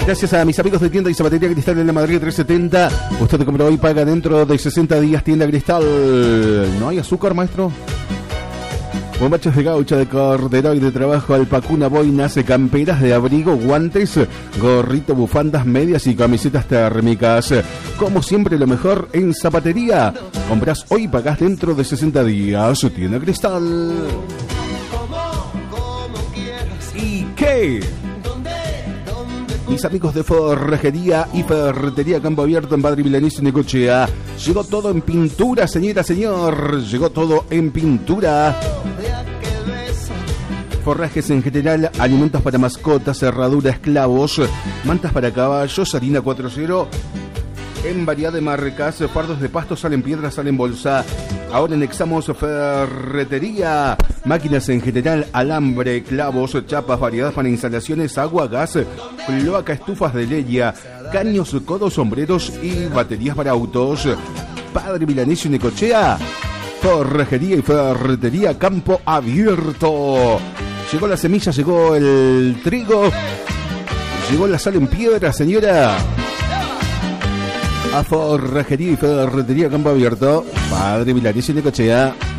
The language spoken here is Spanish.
Gracias a mis amigos de Tienda y Zapatería Cristal en la Madrid 370. Usted compra hoy, paga dentro de 60 días. Tienda Cristal. ¿No hay azúcar, maestro? Bombachos de gaucha, de cordero y de trabajo, alpacuna, boinas, camperas de abrigo, guantes, gorrito, bufandas, medias y camisetas térmicas. Como siempre, lo mejor en zapatería. Compras hoy, pagás dentro de 60 días. Tienda Cristal. ¿Y qué? Mis amigos de Forrajería y Ferretería Campo Abierto en Padre Milanés y Necochea. Llegó todo en pintura, señora, señor. Llegó todo en pintura. Forrajes en general, alimentos para mascotas, cerradura, esclavos, mantas para caballos, harina 4.0 en variedad de marcas, fardos de pasto, sal en piedra, sal en bolsa. Ahora anexamos ferretería, máquinas en general, alambre, clavos, chapas, variedad para instalaciones, agua, gas, cloaca, estufas de leña, caños, codos, sombreros y baterías para autos. Padre Milanés y Necochea, Forrajería y Ferretería Campo Abierto. Llegó la semilla, llegó el trigo, llegó la sal en piedra, señora. A Forrajería y Ferretería Campo Abierto, Padre Milanés y Necochea.